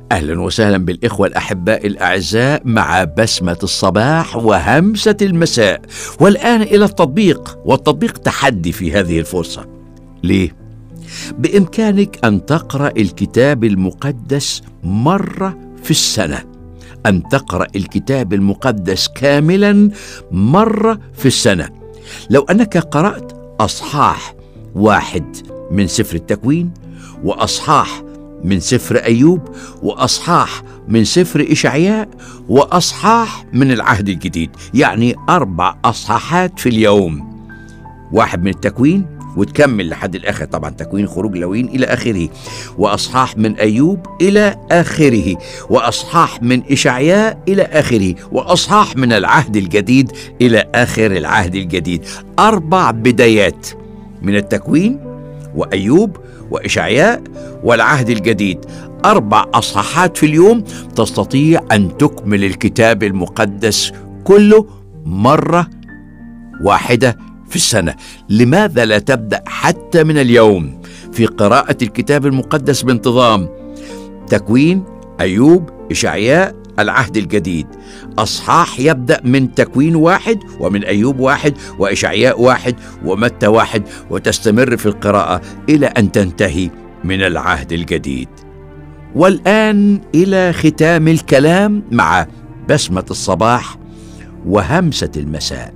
أهلا وسهلا بالإخوة الأحباء الأعزاء مع بسمة الصباح وهمسة المساء. والآن إلى التطبيق، والتطبيق تحدي في هذه الفرصة. ليه؟ بإمكانك أن تقرأ الكتاب المقدس مرة في السنة، أن تقرأ الكتاب المقدس كاملا مرة في السنة. لو أنك قرأت أصحاح 1 من سفر التكوين، وأصحاح من سفر أيوب، وأصحاح من سفر إشعياء، وأصحاح من العهد الجديد، يعني 4 أصحاحات في اليوم. 1 من التكوين وتكمل لحد الآخر، طبعا تكوين خروج لوين إلى آخره، وأصحاح من أيوب إلى آخره، وأصحاح من إشعياء إلى آخره، وأصحاح من العهد الجديد إلى آخر العهد الجديد. 4 بدايات من التكوين وأيوب وإشعياء والعهد الجديد، 4 أصحاحات في اليوم. تستطيع أن تكمل الكتاب المقدس كله مرة واحدة في السنة. لماذا لا تبدأ حتى من اليوم في قراءة الكتاب المقدس بانتظام؟ تكوين، أيوب، إشعياء، العهد الجديد، أصحاح يبدأ من تكوين 1 ومن أيوب 1 وإشعياء 1 ومتى 1، وتستمر في القراءة إلى أن تنتهي من العهد الجديد. والآن إلى ختام الكلام مع بسمة الصباح وهمسة المساء.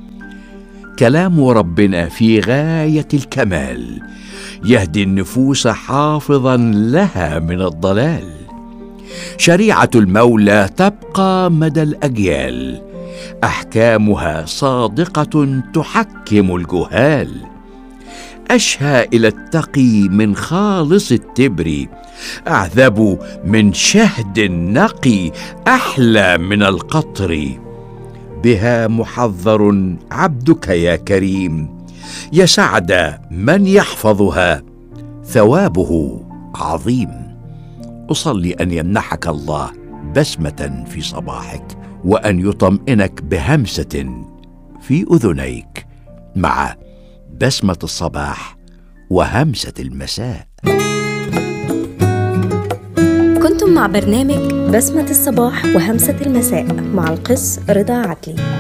كلام ربنا في غاية الكمال، يهدي النفوس حافظا لها من الضلال. شريعة المولى تبقى مدى الأجيال، أحكامها صادقة تحكم الجهال. أشهى إلى التقي من خالص التبر، أعذب من شهد نقي، أحلى من القطر. بها محذر عبدك يا كريم، يسعد من يحفظها، ثوابه عظيم. أصلي أن يمنحك الله بسمة في صباحك، وأن يطمئنك بهمسة في أذنيك مع بسمة الصباح وهمسة المساء. كنتم مع برنامج بسمة الصباح وهمسة المساء مع القس رضا عدلي.